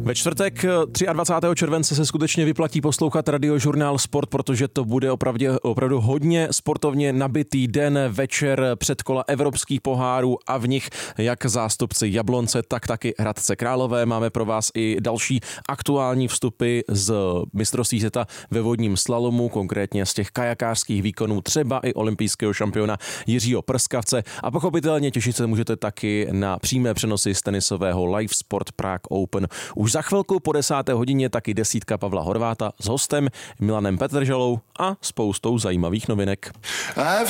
Ve čtvrtek 23. července se skutečně vyplatí poslouchat Radiožurnál Sport, protože to bude opravdu hodně sportovně nabitý den, večer, předkola evropských pohárů a v nich jak zástupci Jablonce, tak taky Hradce Králové. Máme pro vás i další aktuální vstupy z mistrovství světa ve vodním slalomu, konkrétně z těch kajakářských výkonů, třeba i olympijského šampiona Jiřího Prskavce, a pochopitelně těšit se můžete taky na přímé přenosy z tenisového Live Sport Prague Open. Už za chvilku po 10. hodině taky desítka Pavla Horváta s hostem Milanem Petržalou a spoustou zajímavých novinek.